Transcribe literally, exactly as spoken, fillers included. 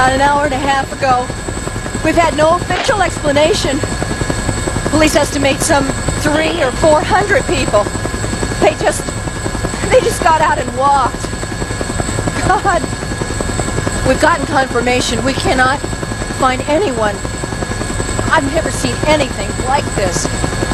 about an hour and a half ago. We've had no official explanation. Police estimate some three or four hundred people. They just... they just got out and walked. God. We've gotten confirmation. We cannot find anyone. I've never seen anything like this.